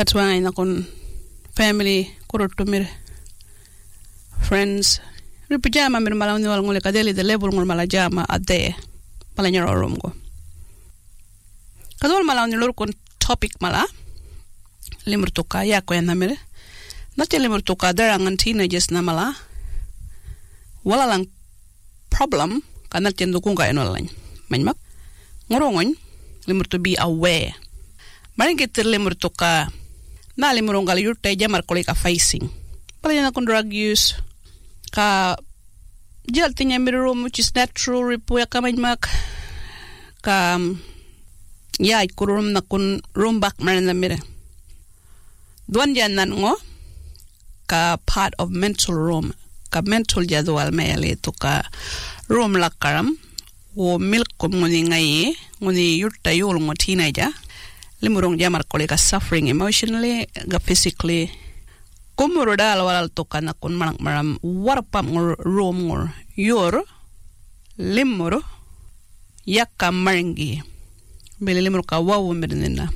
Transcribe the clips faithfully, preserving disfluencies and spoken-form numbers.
That's why nakon family kurutumir friends ripijama mir malang ni wal ngule kadeli de level ngul mala jama ade pala nyoro rom go kadol malang ni lor kon topic mala limur tuka ya ko yana mir nati limur tuka darangan teenagers na mala wala lang problem kana tendo kunga enolan manmak ngorongon limur to be aware maring kitir limur tuka na limur ngal yurte jamar kolika facing pala yana kon drug use ka jal tinya mirum which is natural ripu ya kamajmak ka ya ikurum na kun rumbak marana mire duan janan ngo ka part of mental room ka mental jadwal mayale to ka room lakaram o milk kum ngoni ngai ngoni yurta yul ngo teenager limurong jamar kolika suffering emotionally ga physically kumurudal walal tukana kun malang maram warpam ngur rom ngur yor limur yakka maringi bele limur ka wawu medina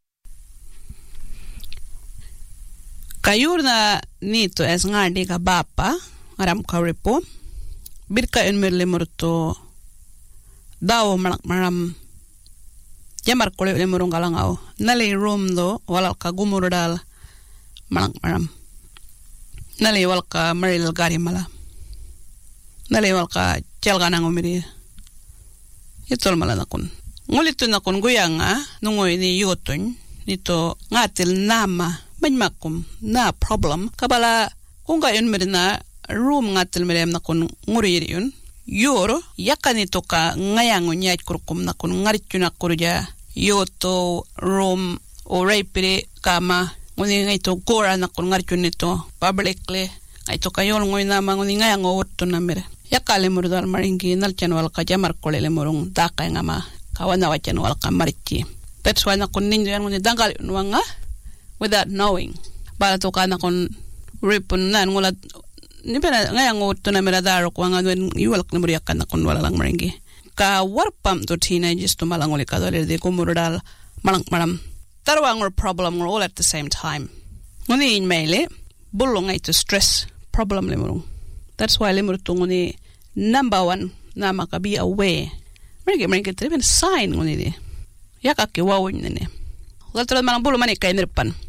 kayurna nito es ngadi ka bapa aram ka repo birka en mer limur to dawo malang maram jamar kole limur ngalangao nale rom do walal ka gumurudal malang maram nale walka maril gari mala nale walka celgana ngomiri itol mala nakun ngulitu nakun guyanga nungoy ni yotun nito ngatil nama majmakum na problem kabala kunga yun mirina room ngatil mirem nakun nguriri yun yor yakani toka ngayango nyait kurkum nakun ngarichuna kurja yoto room o raipire kama ngoni ngai to gora na kon ngarchun nito publicly ai to kayol ngoi na mangoni ngai ngo wotto na mere yakale murdal maringi nal chanwal ka jamar kolele morung daka ngama kawana wa chanwal ka marchi that's why na kon ninjo ngoni dangal nwanga without knowing bala to kana kon ripun nan ngola ni pena ngai ngo wotto na mere daro ko nga wen yuwal ka muri yakana kon wala lang maringi ka warpam to teenagers to malangoli ka dole de ko murdal malang maram tarwang or problem all at the same time. Ngoni in mele bulong ay to stress problem limurong. That's why limur to ngoni number one na maka be aware. Mereka mereka even sign ngoni di. Yaka ke wawin nene. Lalu malang bulu mani kay nirpan.